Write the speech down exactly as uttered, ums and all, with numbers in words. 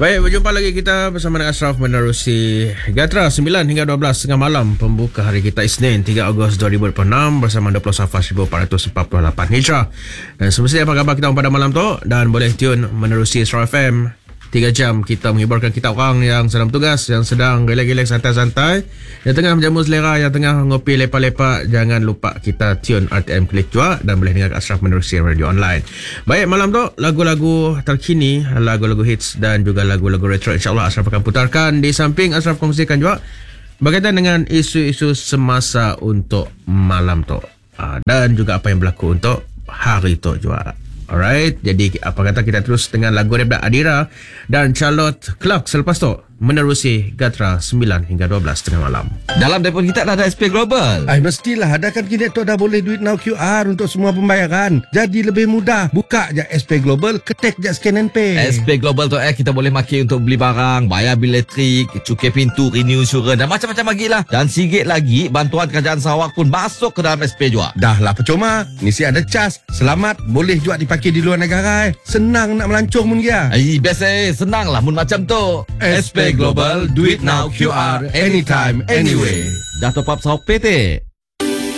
Baik, berjumpa lagi kita bersama dengan Ashraf menerusi Gatra sembilan hingga dua belas tengah malam. Pembuka hari kita Isnin tiga Ogos dua ribu dua puluh enam bersama dua puluh Safar seribu empat ratus empat puluh lapan Hijrah. Dan semestinya apa khabar kita pada malam tu, dan boleh tune menerusi Astro F M. Tiga jam kita menghiburkan kita orang yang sedang bertugas, yang sedang relax-relax santai-santai, yang tengah menjamu selera, yang tengah ngopi lepak-lepak. Jangan lupa kita tune R T M Klik juga dan boleh dengar Ashraf menerusi radio online. Baik, malam tu lagu-lagu terkini, lagu-lagu hits dan juga lagu-lagu retro, insyaAllah Ashraf akan putarkan. Di samping Ashraf kongsikan juga berkaitan dengan isu-isu semasa untuk malam tu, dan juga apa yang berlaku untuk hari tu juga. Alright, jadi apa kata kita terus dengan lagu daripada Adira dan Charlotte Clark selepas tu menerusi Gatra sembilan hingga dua belas tengah malam. Dalam telefon kita dah ada S P Global. Ay, mestilah ada kan, kini tu dah boleh duit now Q R untuk semua pembayaran. Jadi lebih mudah. Buka je S P Global, ketik je scan and pay. S P Global tu eh kita boleh maki untuk beli barang, bayar bil elektrik, cukai pintu, renew insurans dan macam-macam lagi lah. Dan sikit lagi bantuan kerajaan Sarawak pun masuk ke dalam S P juga. Dah lah percuma. Mesti ada cas. Selamat, boleh juga dipakai di luar negara. Eh. Senang nak melancong pun dia. Ay, biasa eh, senang lah mun macam tu. S P Global, do it now Q R, anytime, anyway. Dah top up Sarawak P T.